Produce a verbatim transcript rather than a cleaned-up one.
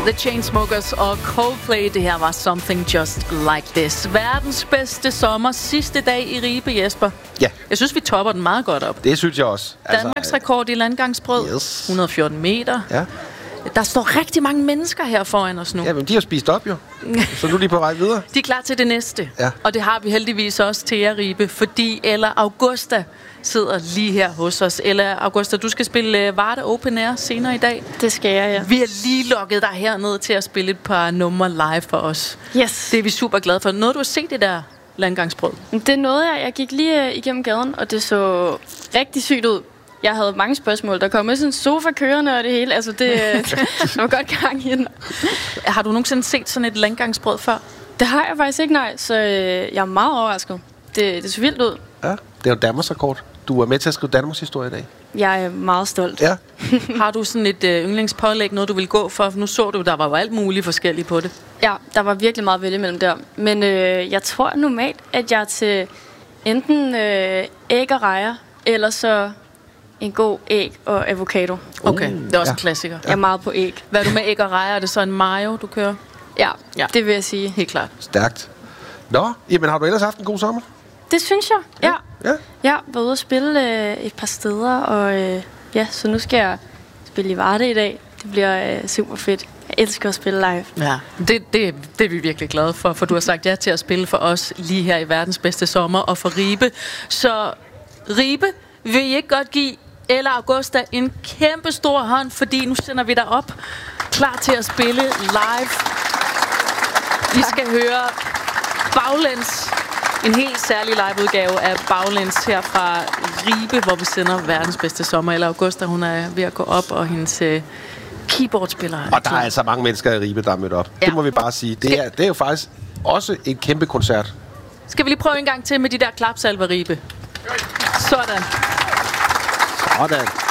The Chainsmokers og Coldplay. Det her var Something Just Like This. Verdens bedste sommer. Sidste dag i Ribe, Jesper. Ja. Jeg synes, vi topper den meget godt op. Det synes jeg også. Danmarks rekord i landgangsbrød. Yes. et hundrede og fjorten meter. Ja. Der står rigtig mange mennesker her foran os nu. Ja, men de har spist op jo. Så nu er de på vej videre. De er klar til det næste. Ja. Og det har vi heldigvis også til jer, Ribe. Fordi Ella Augusta sidder lige her hos os. Ella Augusta, du skal spille uh, Varde Open Air senere i dag. Det skal jeg, ja. Vi har lige lukket dig herned til at spille et par numre live for os. Yes. Det er vi super glade for. Noget du har set det der landgangsbrød? Det nåede jeg. Jeg gik lige uh, igennem gaden, og det så rigtig sygt ud. Jeg havde mange spørgsmål. Der kom med sådan en sofa kørende og det hele. Altså, det, det var godt gang i den. Har du nogensinde set sådan et landgangsbrød før? Det har jeg faktisk ikke, nej. Så øh, jeg er meget overrasket. Det, det så vildt ud. Ja, det er jo Danmarks rekord. Du er med til at skrive Danmarks historie i dag. Jeg er meget stolt. Ja. Har du sådan et øh, yndlingspålæg, noget du vil gå for? Nu så du, der var jo alt muligt forskelligt på det. Ja, der var virkelig meget vælge mellem der. Men øh, jeg tror normalt, at jeg er til enten øh, æg og rejer, eller så en god æg og avocado. Okay, det er også ja. en klassiker. Jeg er meget på æg. Hvad er du med æg og rejer? Er det så en mayo, du kører? Ja, Ja. det vil jeg sige. Helt klart. Stærkt. Nå, jamen har du ellers haft en god sommer? Det synes jeg, ja. Ja. Jeg har været ude at spille øh, et par steder, og øh, ja, så nu skal jeg spille i Varde i dag. Det bliver øh, super fedt. Jeg elsker at spille live. Ja, det, det, det er vi virkelig glade for, for du har sagt ja til at spille for os lige her i verdens bedste sommer og for Ribe. Så Ribe, vil I ikke godt give Ella Augusta en kæmpe stor hånd, fordi nu sender vi dig op, klar til at spille live. I skal høre Baglæns, en helt særlig liveudgave af Baglæns her fra Ribe, hvor vi sender verdens bedste sommer. Ella Augusta, hun er ved at gå op, og hendes øh, keyboardspiller er Og der er altså mange mennesker i Ribe, der er mødt op. Ja. Det må vi bare sige. Det er, det er jo faktisk også en kæmpe koncert. Skal vi lige prøve en gang til med de der klapsalver, Ribe? Sådan. Sådan.